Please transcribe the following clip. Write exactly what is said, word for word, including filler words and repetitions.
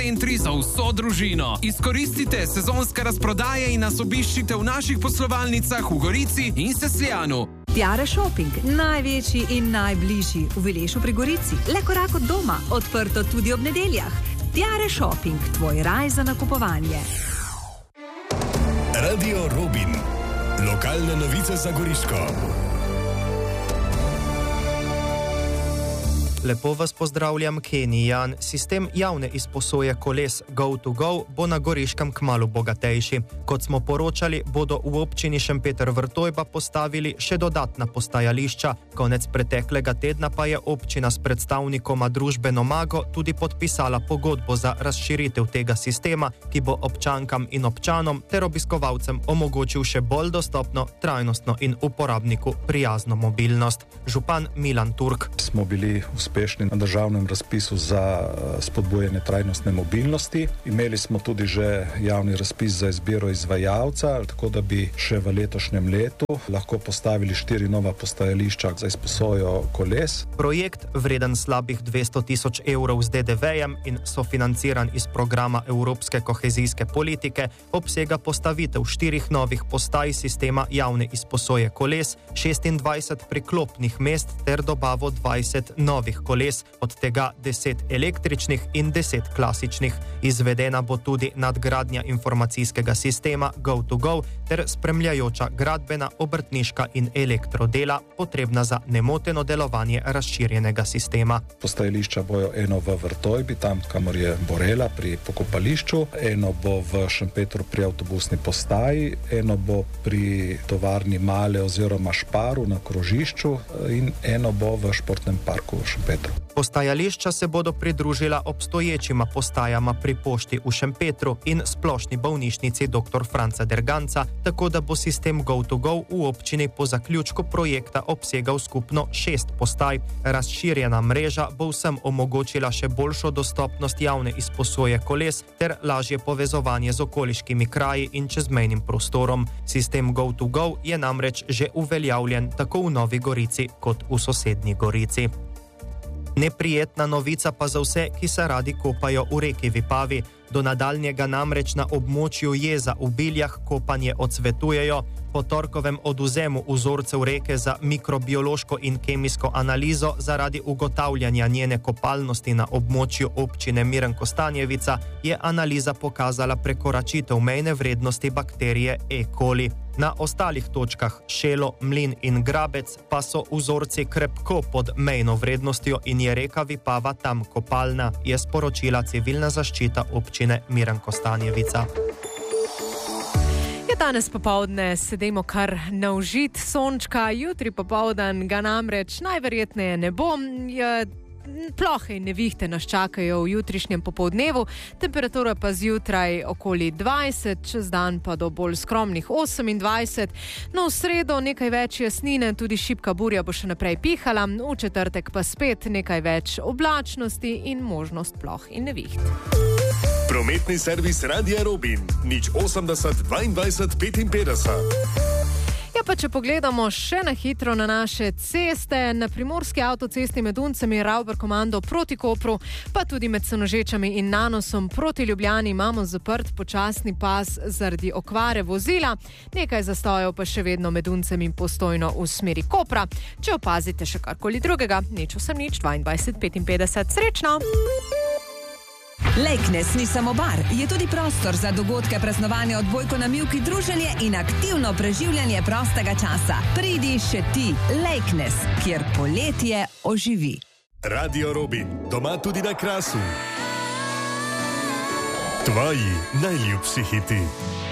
Centri za vso družino. Izkoristite sezonske razprodaje in nas obiščite v naših poslovalnicah v Gorici in Sesljanu. Tiare Shopping, največji in najbližji v Vilešu pri Gorici. Le korak od doma, odprto tudi ob nedeljah. Tiare Shopping, tvoj raj za nakupovanje. Radio Robin. Lokalne novice za Goriško. Lepo vas pozdravljam, Kenny Jan. Sistem javne izposoje koles Go to Go bo na Goriškem kmalu bogatejši. Kot smo poročali, bodo v občini Šempeter-Vrtojba postavili še dodatna postajališča. Konec preteklega tedna pa je občina s predstavnikoma družbe Nomago tudi podpisala pogodbo za razširitev tega sistema, ki bo občankam in občanom ter obiskovalcem omogočil še bolj dostopno, trajnostno in uporabniku prijazno mobilnost. Župan Milan Turk. Smo bili uspešni na državnem razpisu za spodbujanje trajnostne mobilnosti. Imeli smo tudi že javni razpis za izbiro izvajalca, tako da bi še v letošnjem letu lahko postavili štiri nova postajališča za izposojo koles. Projekt, vreden slabih dvesto tisoč evrov z D D V-jem in sofinanciran iz programa Evropske kohezijske politike, obsega postavitev štirih novih postaj sistema javne izposoje koles, šestindvajset priklopnih mest ter dobavo dvajset novih koles, od tega deset električnih in deset klasičnih. Izvedena bo tudi nadgradnja informacijskega sistema Go to Go ter spremljajoča gradbena, obrtniška in elektrodela, potrebna za nemoteno delovanje razširjenega sistema. Postajališča bojo eno v Vrtojbi, tam kamor je Borela pri pokopališču, eno bo v Šempetru pri avtobusni postaji, eno bo pri tovarni Male oziroma Šparu na krožišču in eno bo v športnem parku v Šempetru. Postajališča se bodo pridružila obstoječima postajama pri pošti v Šempetru in splošni bolnišnici doktor Franca Derganca, tako da bo sistem Go to Go v občini po zaključku projekta obsegal skupno šest postaj. Razširjena mreža bo vsem omogočila še boljšo dostopnost javne izposoje koles ter lažje povezovanje z okoliškimi kraji in čezmejnim prostorom. Sistem Go to Go je namreč že uveljavljen tako v Novi Gorici kot v sosednji Gorici. Neprijetna novica pa za vse, ki se radi kopajo v reki Vipavi. Do nadaljnjega namreč na območju jeza v Biljah kopanje odsvetujejo. Po torkovem odvzemu vzorcev reke za mikrobiološko in kemijsko analizo zaradi ugotavljanja njene kopalnosti na območju občine Miren-Kostanjevica je analiza pokazala prekoračitev mejne vrednosti bakterije E. coli. Na ostalih točkah Šelo, Mlin in Grabec pa so vzorci krepko pod mejno vrednostjo in je reka Vipava tam kopalna, je sporočila civilna zaščita občine Miren-Kostanjevica. Je danes popovdne sedemo kar na užit sončka, jutri popovdan ga namreč najverjetneje ne bo. Je plohe in nevihte nas čakajo v jutrišnjem popoldnevu, temperatura pa zjutraj okoli dvajset, čez dan pa do bolj skromnih osemindvajset. No, v sredo nekaj več jasnine, tudi šibka burja bo še naprej pihala, v četrtek pa spet nekaj več oblačnosti in možnost ploh in neviht. Prometni servis Radia Robin, nič osemdeset dvaindvajset petinpetdeset. Ja, pa če pogledamo še na hitro na naše ceste, na primorski avtocesti med Uncem in Ravber komando proti Kopru, pa tudi med Senožečami in Nanosom proti Ljubljani imamo zaprt počasni pas zaradi okvare vozila, nekaj zastojev pa še vedno med Uncem in Postojno v smeri Kopra. Če opazite še karkoli drugega, nič osem nič dvaindvajset petinpetdeset. Srečno! Lejknes ni samo bar, je tudi prostor za dogodke, praznovanje, odbojko na mivki, druženje in aktivno preživljanje prostega časa. Pridi še ti, Lejknes, kjer poletje oživi. Radio Robin, doma tudi na Krasu. Tvoji najljubši hiti.